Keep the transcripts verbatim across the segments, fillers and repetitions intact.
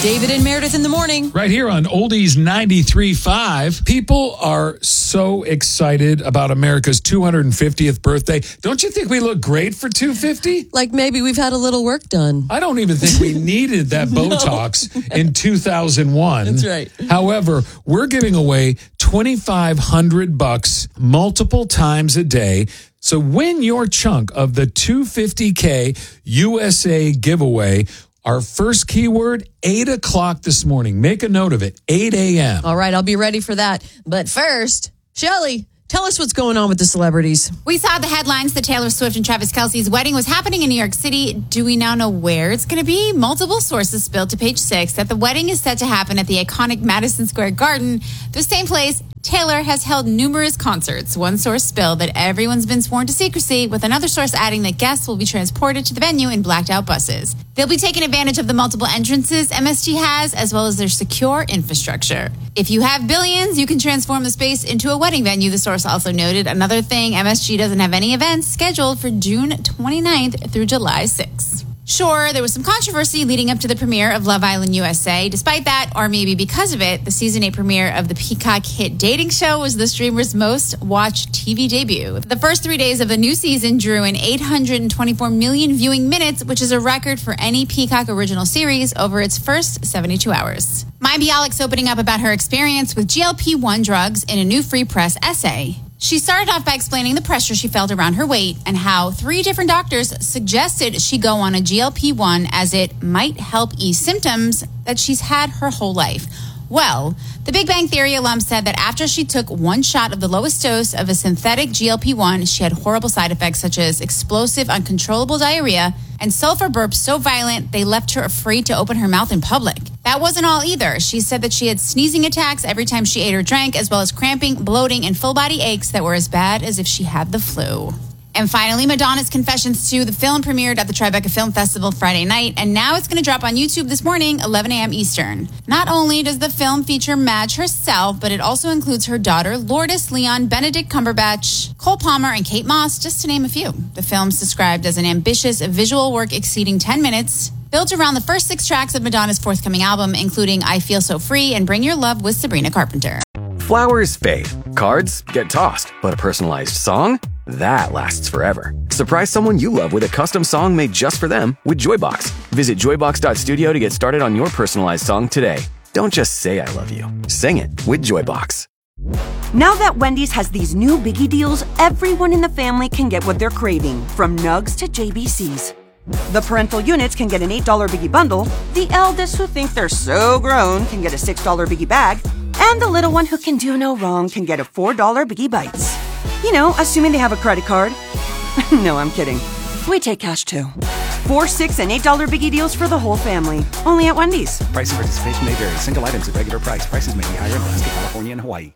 David and Meredith in the morning. Right here on Oldies ninety-three point five. People are so excited about America's two hundred fiftieth birthday. Don't you think we look great for two hundred fifty? Like maybe we've had a little work done. I don't even think we needed that Botox no. in two thousand one. That's right. However, we're giving away twenty-five hundred bucks multiple times a day. So win your chunk of the two hundred fifty K U S A giveaway. Our first keyword, eight o'clock this morning. Make a note of it, eight a.m. All right, I'll be ready for that. But first, Shelley, tell us what's going on with the celebrities. We saw the headlines that Taylor Swift and Travis Kelce's wedding was happening in New York City. Do we now know where it's going to be? Multiple sources spilled to Page Six that the wedding is set to happen at the iconic Madison Square Garden, the same place Taylor has held numerous concerts. One source spilled that everyone's been sworn to secrecy, with another source adding that guests will be transported to the venue in blacked-out buses. They'll be taking advantage of the multiple entrances M S G has, as well as their secure infrastructure. If you have billions, you can transform the space into a wedding venue, the source also noted. Another thing, M S G doesn't have any events scheduled for June twenty-ninth through July sixth. Sure, there was some controversy leading up to the premiere of Love Island U S A. Despite that, or maybe because of it, the season eight premiere of the Peacock hit dating show was the streamer's most watched T V debut. The first three days of the new season drew in eight hundred twenty-four million viewing minutes, which is a record for any Peacock original series over its first seventy-two hours. Maya Bialik's opening up about her experience with G L P one drugs in a new Free Press essay. She started off by explaining the pressure she felt around her weight and how three different doctors suggested she go on a G L P one as it might help ease symptoms that she's had her whole life. Well, the Big Bang Theory alum said that after she took one shot of the lowest dose of a synthetic G L P one, she had horrible side effects such as explosive, uncontrollable diarrhea and sulfur burps so violent they left her afraid to open her mouth in public. That wasn't all either. She said that she had sneezing attacks every time she ate or drank, as well as cramping, bloating, and full-body aches that were as bad as if she had the flu. And finally, Madonna's Confessions two. The film premiered at the Tribeca Film Festival Friday night, and now it's going to drop on YouTube this morning, eleven a.m. Eastern. Not only does the film feature Madge herself, but it also includes her daughter, Lourdes Leon, Benedict Cumberbatch, Cole Palmer, and Kate Moss, just to name a few. The film's described as an ambitious visual work exceeding ten minutes, built around the first six tracks of Madonna's forthcoming album, including I Feel So Free and Bring Your Love with Sabrina Carpenter. Flowers fade, cards get tossed, but a personalized song? That lasts forever. Surprise someone you love with a custom song made just for them with Joybox. Visit joybox dot studio to get started on your personalized song today. Don't just say I love you. Sing it with Joybox. Now that Wendy's has these new biggie deals, everyone in the family can get what they're craving, from Nugs to J B Cs. The parental units can get an eight dollar biggie bundle, the eldest who think they're so grown can get a six dollar biggie bag, and the little one who can do no wrong can get a four dollar biggie bites. You know, assuming they have a credit card. No, I'm kidding. We take cash too. Four, six, and eight dollar biggie deals for the whole family. Only at Wendy's. Price and participation may vary. Single items at regular price. Prices may be higher in Alaska, California, and Hawaii.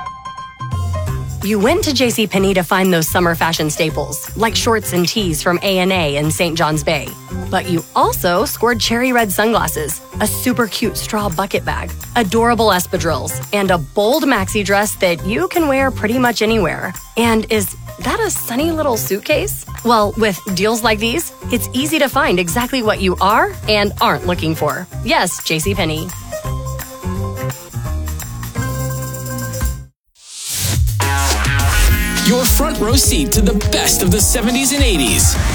You went to JCPenney to find those summer fashion staples, like shorts and tees from A and A in Saint John's Bay. But you also scored cherry red sunglasses, a super cute straw bucket bag, adorable espadrilles, and a bold maxi dress that you can wear pretty much anywhere. And is that a sunny little suitcase? Well, with deals like these, it's easy to find exactly what you are and aren't looking for. Yes, JCPenney. Your front row seat to the best of the seventies and eighties.